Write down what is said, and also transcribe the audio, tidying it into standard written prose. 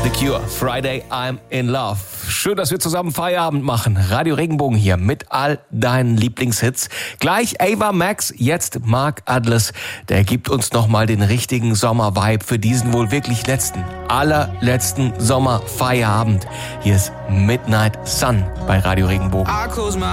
The Cure, Friday, I'm in Love. Schön, dass wir zusammen Feierabend machen. Radio Regenbogen hier mit all deinen Lieblingshits. Gleich Ava Max, jetzt Mark Adler. Der gibt uns nochmal den richtigen Sommer-Vibe für diesen wohl wirklich allerletzten Sommer-Feierabend. Hier ist Midnight Sun bei Radio Regenbogen.